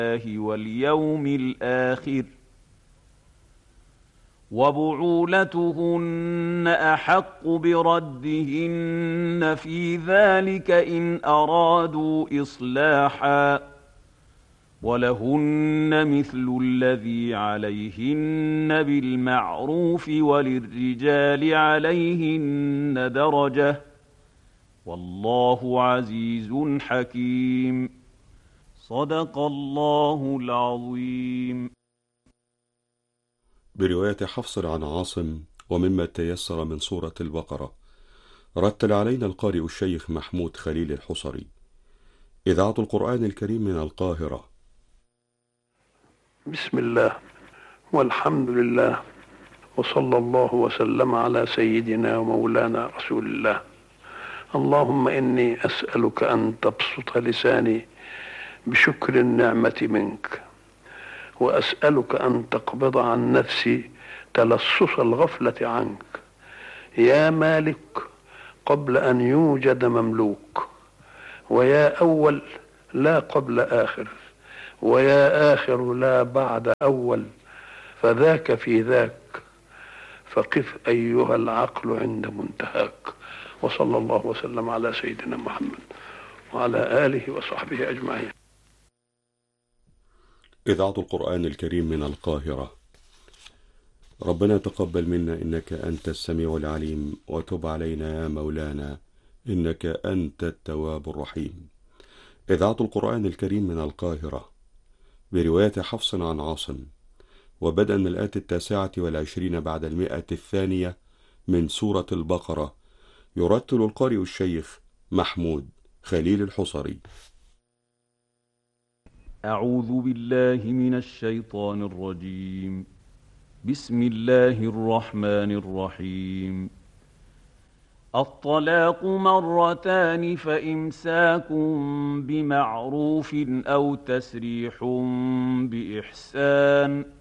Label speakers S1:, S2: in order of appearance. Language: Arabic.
S1: واليوم الآخر وبعولتهن أحق بردهن في ذلك إن أرادوا إصلاحا ولهن مثل الذي عليهن بالمعروف وللرجال عليهن درجة والله عزيز حكيم صدق الله العظيم.
S2: برواية حفص عن عاصم ومما تيسر من سورة البقرة. رتل علينا القارئ الشيخ محمود خليل الحصري. إذاعة القرآن الكريم من القاهرة.
S3: بسم الله والحمد لله وصلى الله وسلم على سيدنا ومولانا رسول الله. اللهم إني أسألك أن تبسط لساني بشكر النعمة منك، وأسألك أن تقبض عن نفسي تلصص الغفلة عنك يا مالك قبل أن يوجد مملوك، ويا أول لا قبل آخر، ويا آخر لا بعد أول، فذاك في ذاك، فقف أيها العقل عند منتهاك. وصلى الله وسلم على سيدنا محمد وعلى آله وصحبه أجمعين.
S2: إذاعة القرآن الكريم من القاهرة. ربنا تقبل منا إنك أنت السميع العليم، وتب علينا يا مولانا إنك أنت التواب الرحيم. إذاعة القرآن الكريم من القاهرة. برواية حفص عن عاصم. وبدءا من الآية 29 بعد 100 من سورة البقرة. يرتل القارئ الشيخ محمود خليل الحصري.
S1: أعوذ بالله من الشيطان الرجيم. بسم الله الرحمن الرحيم. الطلاق مرتان فإمساك بمعروف أو تسريح بإحسان